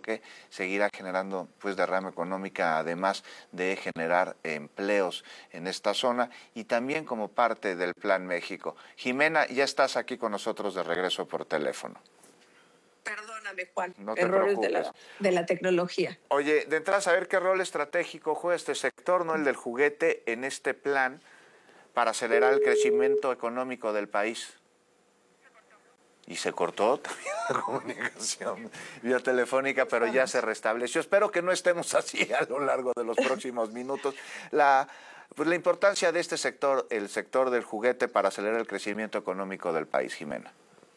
que seguirá generando pues derrama económica, además de generar empleos en esta zona y también como parte del Plan México. Jimena, ya estás aquí con nosotros de regreso por teléfono. Perdóname, Juan, no te errores preocupes. de la tecnología. Oye, de entrada, saber qué rol estratégico juega este sector, no el del juguete, en este plan para acelerar el crecimiento económico del país. Y se cortó también la comunicación vía telefónica, pero ya se restableció. Espero que no estemos así a lo largo de los próximos minutos. Pues la importancia de este sector, el sector del juguete, para acelerar el crecimiento económico del país, Jimena.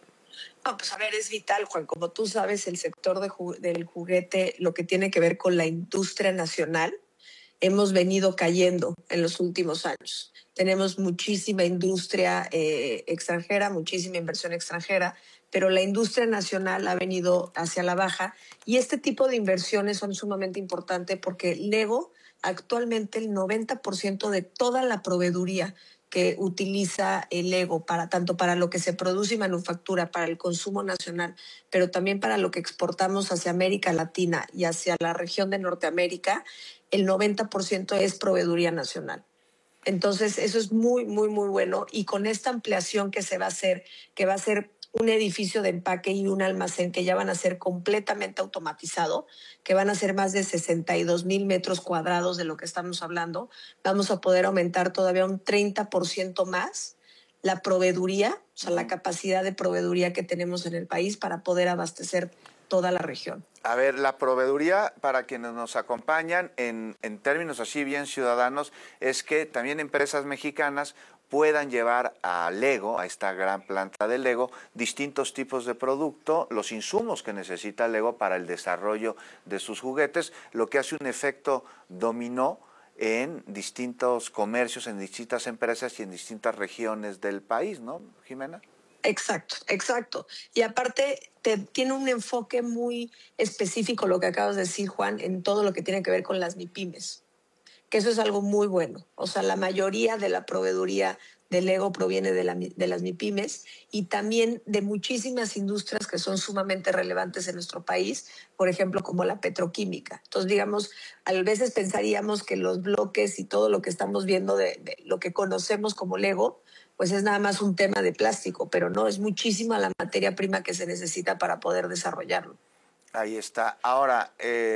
No, pues a ver, es vital, Juan. Como tú sabes, el sector del juguete, lo que tiene que ver con la industria nacional, hemos venido cayendo en los últimos años. Tenemos muchísima industria extranjera, muchísima inversión extranjera, pero la industria nacional ha venido hacia la baja y este tipo de inversiones son sumamente importantes porque Lego, actualmente el 90% de toda la proveeduría que utiliza el Lego tanto para lo que se produce y manufactura, para el consumo nacional, pero también para lo que exportamos hacia América Latina y hacia la región de Norteamérica, el 90% es proveeduría nacional. Entonces, eso es muy, muy, muy bueno. Y con esta ampliación que se va a hacer, que va a ser un edificio de empaque y un almacén que ya van a ser completamente automatizado, que van a ser más de 62,000 metros cuadrados de lo que estamos hablando, vamos a poder aumentar todavía un 30% más la proveeduría, o sea, la capacidad de proveeduría que tenemos en el país para poder abastecer toda la región. A ver, la proveeduría, para quienes nos acompañan, en términos así bien ciudadanos, es que también empresas mexicanas puedan llevar a Lego, a esta gran planta de Lego, distintos tipos de producto, los insumos que necesita Lego para el desarrollo de sus juguetes, lo que hace un efecto dominó en distintos comercios, en distintas empresas y en distintas regiones del país, ¿no, Jimena? Exacto, exacto. Y aparte tiene un enfoque muy específico, lo que acabas de decir, Juan, en todo lo que tiene que ver con las MIPYMES, que eso es algo muy bueno. O sea, la mayoría de la proveeduría de Lego proviene de las MIPYMES y también de muchísimas industrias que son sumamente relevantes en nuestro país, por ejemplo, como la petroquímica. Entonces, digamos, a veces pensaríamos que los bloques y todo lo que estamos viendo de lo que conocemos como Lego, pues es nada más un tema de plástico, pero no, es muchísima la materia prima que se necesita para poder desarrollarlo. Ahí está. Ahora,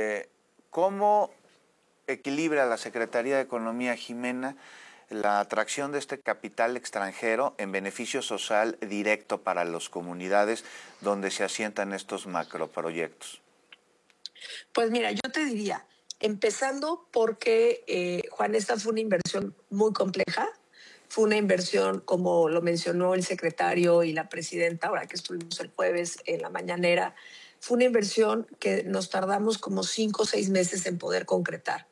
¿cómo equilibra la Secretaría de Economía, Jimena, la atracción de este capital extranjero en beneficio social directo para las comunidades donde se asientan estos macroproyectos? Pues mira, yo te diría, empezando porque, Juan, esta fue una inversión muy compleja. Fue una inversión, como lo mencionó el secretario y la presidenta, ahora que estuvimos el jueves en la mañanera, fue una inversión que nos tardamos como 5 o 6 meses en poder concretar.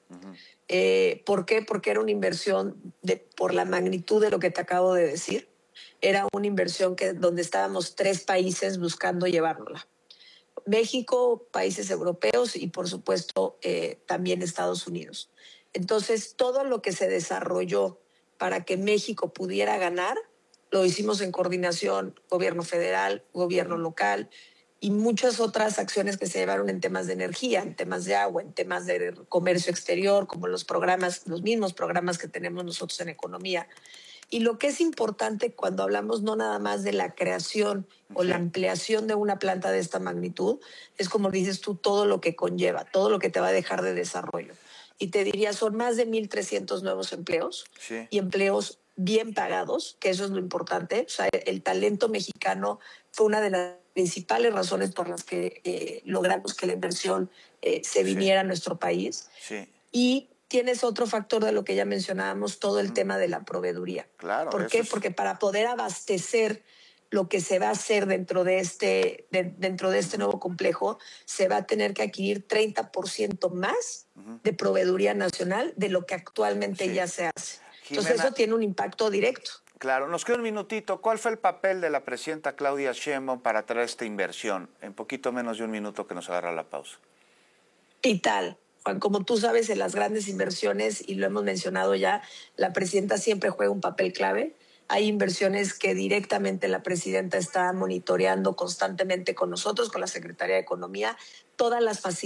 ¿Por qué? Porque era una inversión por la magnitud de lo que te acabo de decir. Era una inversión donde estábamos 3 países buscando llevárnosla. México, países europeos y por supuesto también Estados Unidos. Entonces, todo lo que se desarrolló para que México pudiera ganar, lo hicimos en coordinación gobierno federal, gobierno local y muchas otras acciones que se llevaron en temas de energía, en temas de agua, en temas de comercio exterior, como los mismos programas que tenemos nosotros en economía. Y lo que es importante cuando hablamos no nada más de la creación o la ampliación de una planta de esta magnitud, es como dices tú, todo lo que conlleva, todo lo que te va a dejar de desarrollo. Y te diría, son más de 1,300 nuevos empleos y empleos bien pagados, que eso es lo importante. O sea, el talento mexicano fue una de las principales razones por las que logramos que la inversión se viniera a nuestro país. Y tienes otro factor de lo que ya mencionábamos, todo el tema de la proveeduría. Claro. ¿Por qué? Porque para poder abastecer lo que se va a hacer dentro de este nuevo complejo, se va a tener que adquirir 30% más de proveeduría nacional de lo que actualmente ya se hace. Jimena, entonces eso tiene un impacto directo. Claro, nos queda un minutito. ¿Cuál fue el papel de la presidenta Claudia Sheinbaum para traer esta inversión? En poquito menos de un minuto que nos agarra la pausa. Vital. Juan, como tú sabes, en las grandes inversiones, y lo hemos mencionado ya, la presidenta siempre juega un papel clave. Hay inversiones que directamente la presidenta está monitoreando constantemente con nosotros, con la Secretaría de Economía, todas las facilidades